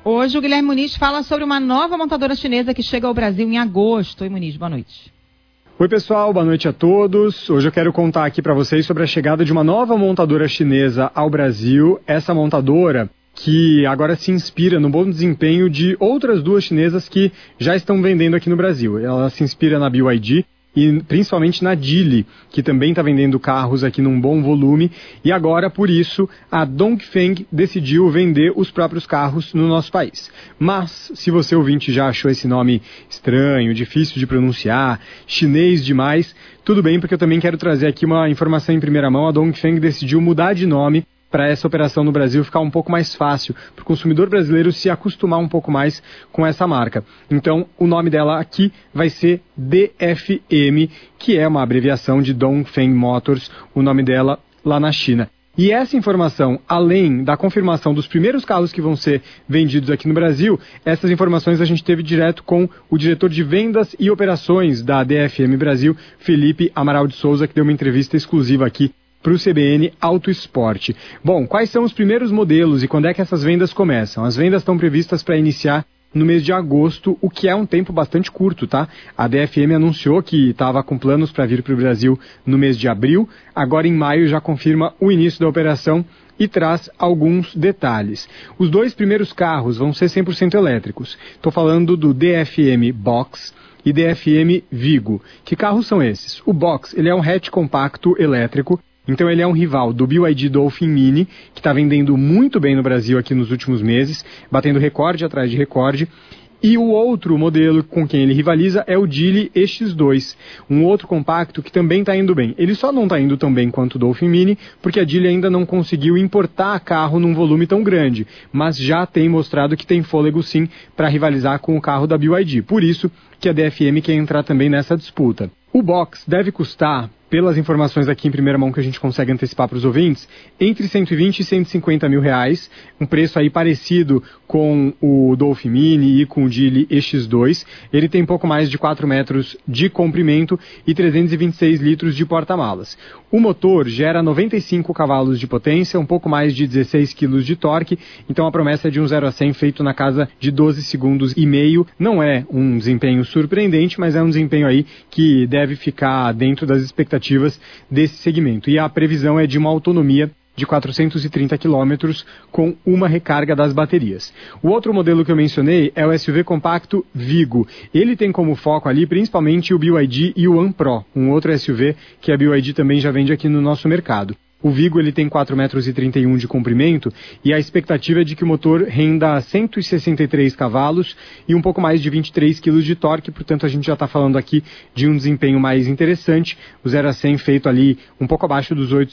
Hoje o Guilherme Muniz fala sobre uma nova montadora chinesa que chega ao Brasil em agosto. Oi, Muniz, boa noite. Oi, pessoal, boa noite a todos. Hoje eu quero contar aqui para vocês sobre a chegada de uma nova montadora chinesa ao Brasil. Essa montadora que agora se inspira no bom desempenho de outras duas chinesas que já estão vendendo aqui no Brasil. Ela se inspira na BYD e principalmente na Geely, que também está vendendo carros aqui num bom volume. E agora, por isso, a Dongfeng decidiu vender os próprios carros no nosso país. Mas, se você ouvinte já achou esse nome estranho, difícil de pronunciar, chinês demais, tudo bem, porque eu também quero trazer aqui uma informação em primeira mão. A Dongfeng decidiu mudar de nome para essa operação no Brasil ficar um pouco mais fácil, para o consumidor brasileiro se acostumar um pouco mais com essa marca. Então, o nome dela aqui vai ser DFM, que é uma abreviação de Dongfeng Motors, o nome dela lá na China. E essa informação, além da confirmação dos primeiros carros que vão ser vendidos aqui no Brasil, essas informações a gente teve direto com o diretor de vendas e operações da DFM Brasil, Felipe Amaral de Souza, que deu uma entrevista exclusiva aqui para o CBN Auto Esporte. Bom, quais são os primeiros modelos e quando é que essas vendas começam? As vendas estão previstas para iniciar no mês de agosto, o que é um tempo bastante curto, tá? A DFM anunciou que estava com planos para vir para o Brasil no mês de abril, agora em maio já confirma o início da operação e traz alguns detalhes. Os dois primeiros carros vão ser 100% elétricos. Estou falando do DFM Box e DFM Vigo. Que carros são esses? O Box, ele é um hatch compacto elétrico. Então ele é um rival do BYD Dolphin Mini, que está vendendo muito bem no Brasil aqui nos últimos meses, batendo recorde atrás de recorde. E o outro modelo com quem ele rivaliza é o Geely EX2, um outro compacto que também está indo bem. Ele só não está indo tão bem quanto o Dolphin Mini, porque a Geely ainda não conseguiu importar carro num volume tão grande, mas já tem mostrado que tem fôlego sim para rivalizar com o carro da BYD. Por isso que a DFM quer entrar também nessa disputa. O Box deve custar, pelas informações aqui em primeira mão que a gente consegue antecipar para os ouvintes, entre 120 e 150 mil reais, um preço aí parecido com o Dolphin Mini e com o Geely EX2. Ele tem pouco mais de 4 metros de comprimento e 326 litros de porta-malas. O motor gera 95 cavalos de potência, um pouco mais de 16 quilos de torque, então a promessa é de um 0 a 100 feito na casa de 12 segundos e meio. Não é um desempenho surpreendente, mas é um desempenho aí que deve ficar dentro das expectativas desse segmento. E a previsão é de uma autonomia de 430 km com uma recarga das baterias. O outro modelo que eu mencionei é o SUV compacto Vigo. Ele tem como foco ali principalmente o BYD e o One Pro, um outro SUV que a BYD também já vende aqui no nosso mercado. O Vigo ele tem 4,31 metros de comprimento e a expectativa é de que o motor renda 163 cavalos e um pouco mais de 23 kg de torque, portanto a gente já está falando aqui de um desempenho mais interessante, o 0 a 100 feito ali um pouco abaixo dos 8